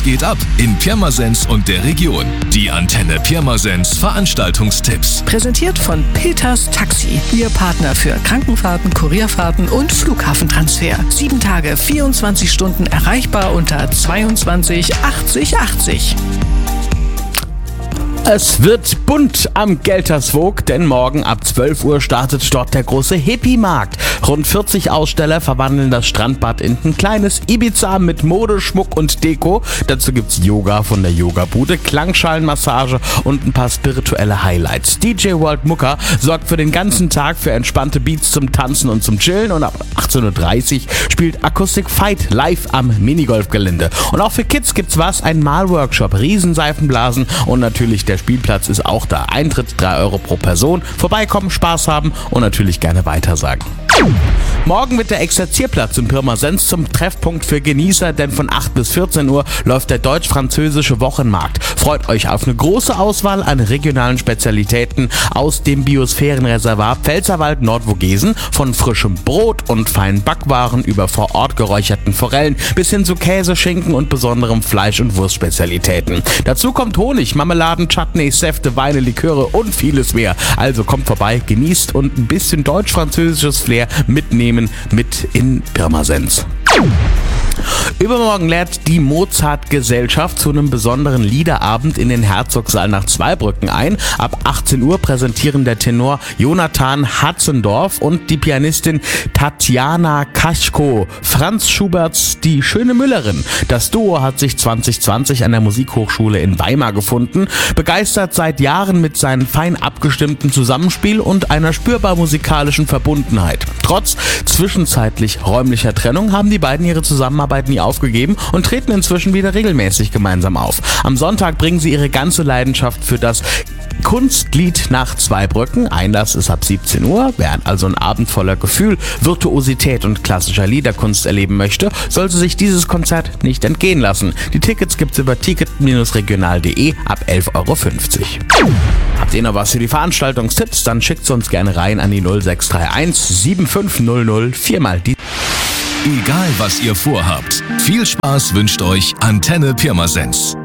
Was geht ab in Pirmasens und der Region? Die Antenne Pirmasens Veranstaltungstipps. Präsentiert von Peters Taxi. Ihr Partner für Krankenfahrten, Kurierfahrten und Flughafentransfer. 7 Tage, 24 Stunden erreichbar unter 22 80 80. Es wird bunt am Gelterswoog, denn morgen ab 12 Uhr startet dort der große Hippie-Markt. Rund 40 Aussteller verwandeln das Strandbad in ein kleines Ibiza mit Mode, Schmuck und Deko. Dazu gibt's Yoga von der Yoga-Bude, Klangschalenmassage und ein paar spirituelle Highlights. DJ World Mucker sorgt für den ganzen Tag für entspannte Beats zum Tanzen und zum Chillen und ab 18.30 Uhr spielt Acoustic Fight live am Minigolfgelände. Und auch für Kids gibt's was, ein Malworkshop, Riesenseifenblasen und natürlich der Spielplatz ist auch da. Eintritt 3 Euro pro Person. Vorbeikommen, Spaß haben und natürlich gerne weitersagen. Morgen wird der Exerzierplatz in Pirmasens zum Treffpunkt für Genießer, denn von 8 bis 14 Uhr läuft der deutsch-französische Wochenmarkt. Freut euch auf eine große Auswahl an regionalen Spezialitäten aus dem Biosphärenreservat Pfälzerwald-Nordvogesen, von frischem Brot und feinen Backwaren über vor Ort geräucherten Forellen bis hin zu Käse, Schinken und besonderem Fleisch- und Wurstspezialitäten. Dazu kommt Honig, Marmeladen, Chutneys, Säfte, Weine, Liköre und vieles mehr. Also kommt vorbei, genießt und ein bisschen deutsch-französisches Flair mitnehmen mit in Pirmasens. Übermorgen lädt die Mozart-Gesellschaft zu einem besonderen Liederabend in den Herzogssaal nach Zweibrücken ein. Ab 18 Uhr präsentieren der Tenor Jonathan Hatzendorf und die Pianistin Tatjana Kaschko Franz Schuberts Die schöne Müllerin. Das Duo hat sich 2020 an der Musikhochschule in Weimar gefunden, begeistert seit Jahren mit seinem fein abgestimmten Zusammenspiel und einer spürbar musikalischen Verbundenheit. Trotz zwischenzeitlich räumlicher Trennung haben die beiden ihre Zusammenarbeit nie aufgegeben und treten inzwischen wieder regelmäßig gemeinsam auf. Am Sonntag bringen sie ihre ganze Leidenschaft für das Kunstlied nach Zweibrücken. Einlass ist ab 17 Uhr. Wer also einen Abend voller Gefühl, Virtuosität und klassischer Liederkunst erleben möchte, sollte sich dieses Konzert nicht entgehen lassen. Die Tickets gibt's über ticket-regional.de ab 11,50 Euro. Habt ihr noch was für die Veranstaltungstipps? Dann schickt's uns gerne rein an die 0631 7500 4 die. Egal was ihr vorhabt, viel Spaß wünscht euch Antenne Pirmasens.